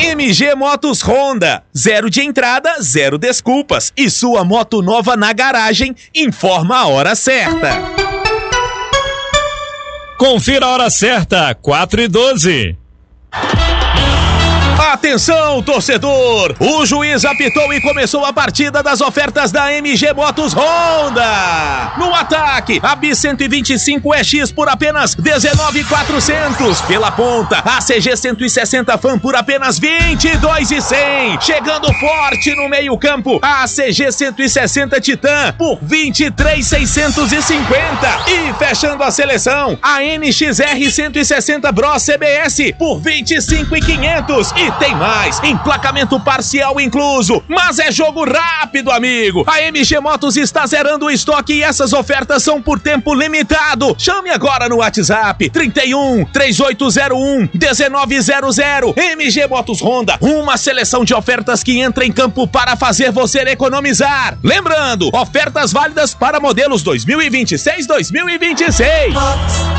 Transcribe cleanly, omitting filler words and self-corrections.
MG Motos Honda, 0 de entrada, 0 desculpas. E sua moto nova na garagem, informa a hora certa. Confira a hora certa, 4:12. Atenção, torcedor! O juiz apitou e começou a partida das ofertas da MG Motos Honda. No ataque, a Bis 125EX por apenas R$19.400. Pela ponta, a CG 160 Fan por apenas R$22.100. Chegando forte no meio campo, a CG 160 Titan por R$23.650. E fechando a seleção, a NXR 160 Bros CBS por R$25.500. E tem mais, emplacamento parcial incluso, mas é jogo rápido, amigo. A MG Motos está zerando o estoque e essas ofertas são por tempo limitado. Chame agora no WhatsApp 31 3801 1900. MG Motos Honda, uma seleção de ofertas que entra em campo para fazer você economizar. Lembrando, ofertas válidas para modelos 2026-2026.